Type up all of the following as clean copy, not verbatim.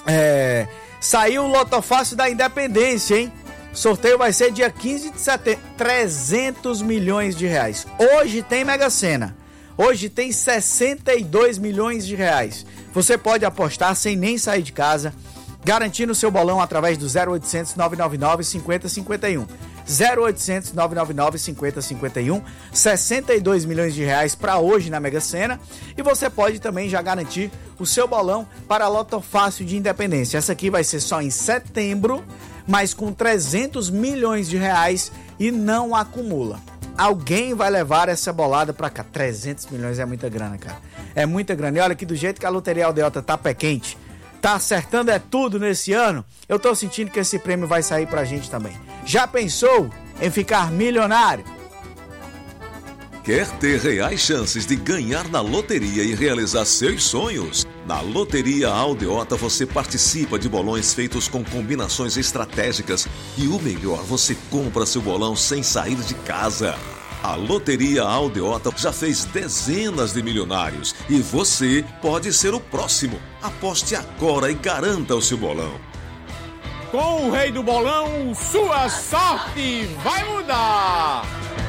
Saiu o Lotofácil da Independência, hein? Sorteio vai ser dia 15 de setembro. 300 milhões de reais. Hoje tem Mega Sena. Hoje tem 62 milhões de reais. Você pode apostar sem nem sair de casa, garantindo o seu bolão através do 0800 999 5051. 0800 999 5051. 62 milhões de reais para hoje na Mega Sena. E você pode também já garantir o seu bolão para a Lotofácil de Independência. Essa aqui vai ser só em setembro, mas com 300 milhões de reais e não acumula. Alguém vai levar essa bolada pra cá. 300 milhões é muita grana, cara. É muita grana. E olha que do jeito que a Loteria Aldeota tá pé quente, tá acertando tudo nesse ano, eu tô sentindo que esse prêmio vai sair pra gente também. Já pensou em ficar milionário? Quer ter reais chances de ganhar na loteria e realizar seus sonhos? Na Loteria Aldeota você participa de bolões feitos com combinações estratégicas e o melhor, você compra seu bolão sem sair de casa. A Loteria Aldeota já fez dezenas de milionários e você pode ser o próximo. Aposte agora e garanta o seu bolão. Com o Rei do Bolão, sua sorte vai mudar!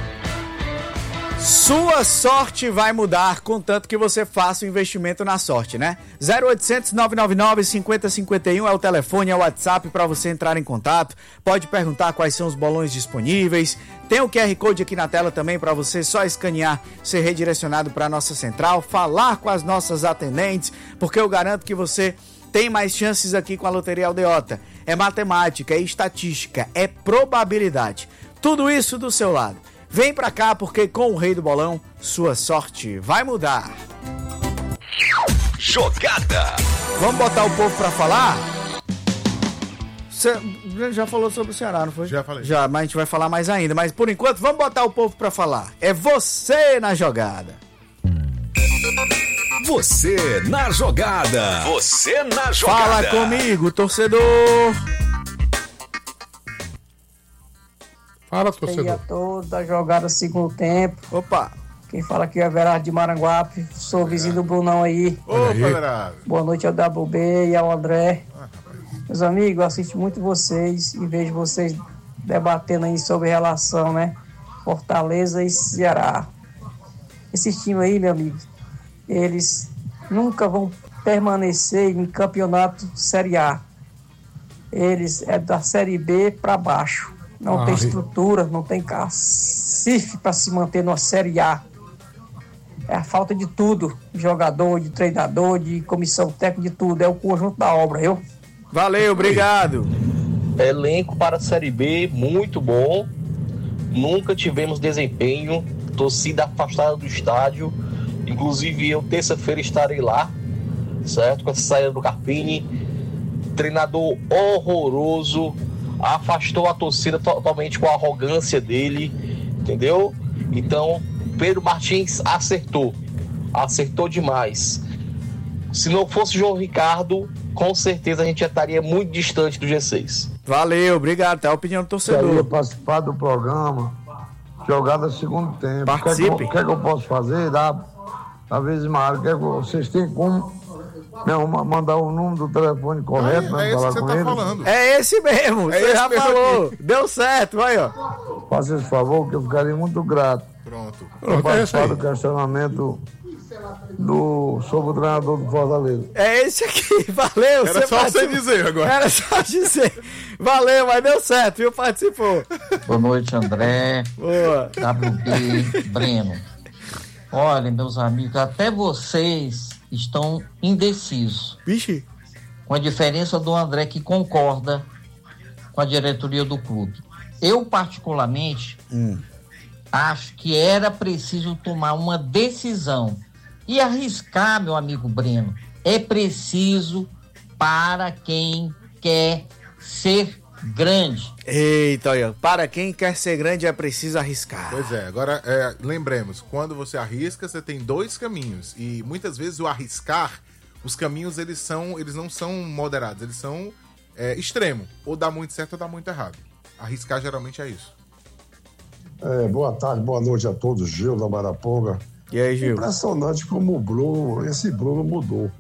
Sua sorte vai mudar, contanto que você faça o investimento na sorte, né? 0800 999 5051 é o telefone, é o WhatsApp para você entrar em contato. Pode perguntar quais são os bolões disponíveis. Tem o QR Code aqui na tela também para você só escanear, ser redirecionado para a nossa central, falar com as nossas atendentes, porque eu garanto que você tem mais chances aqui com a Loteria Aldeota. É matemática, é estatística, é probabilidade. Tudo isso do seu lado. Vem pra cá, porque com o Rei do Bolão, sua sorte vai mudar. Jogada! Vamos botar o povo pra falar? Você já falou sobre o Ceará, não foi? Já falei. Já, mas a gente vai falar mais ainda. Mas por enquanto, vamos botar o povo pra falar. É você na jogada. Você na jogada. Você na jogada. Fala comigo, torcedor. Fala, E torcedor. a todos da jogada segundo tempo. Opa. Quem fala aqui é Everardo de Maranguape. Sou vizinho do Brunão aí. Opa, Everardo. Boa noite ao WB e ao André. Meus amigos, eu assisto muito vocês e vejo vocês debatendo aí sobre relação, né? Fortaleza e Ceará. Esses times aí, meu amigo, eles nunca vão permanecer em campeonato Série A. Eles é da Série B para baixo. Não tem estrutura, não tem cacife para se manter na Série A. É a falta de tudo, de jogador, de treinador, de comissão técnica, de tudo. É o conjunto da obra, viu? Valeu, obrigado. Elenco para a Série B, muito bom. Nunca tivemos desempenho. Torcida afastada do estádio. Inclusive, eu terça-feira estarei lá, certo? Com essa saída do Carpini. Treinador horroroso. Afastou a torcida totalmente com a arrogância dele, entendeu? Então, Pedro Martins acertou demais. Se não fosse João Ricardo, com certeza a gente já estaria muito distante do G6. Valeu, obrigado. Até a opinião do torcedor. Queria participar do programa Jogada Segundo Tempo. Participe. O que é que eu posso fazer? Às vezes, Mário, vocês têm como mandar o número do telefone correto para falar com ele? Falando. É esse mesmo, É você esse já mesmo falou. aqui. Deu certo, vai, ó. Faça esse favor, que eu ficaria muito grato. Pronto. Para participar do questionamento sobre o treinador do Fortaleza. É esse aqui, valeu. Era só você dizer agora. Era só dizer. Valeu, mas deu certo, viu? Participou. Boa noite, André. Boa. WB, Breno. Olha, meus amigos, até vocês estão indecisos. Vixe. Com a diferença do André, que concorda com a diretoria do clube. Eu, particularmente, acho que era preciso tomar uma decisão. E arriscar, meu amigo Breno, é preciso para quem quer ser grande. Eita, olha, para quem quer ser grande é preciso arriscar. Pois é, agora lembremos, quando você arrisca, você tem dois caminhos. E muitas vezes o arriscar, os caminhos eles não são moderados, eles são extremo. Ou dá muito certo ou dá muito errado. Arriscar geralmente é isso. Boa tarde, boa noite a todos, Gil da Maraponga. E aí, Gil? Impressionante como esse Bruno mudou.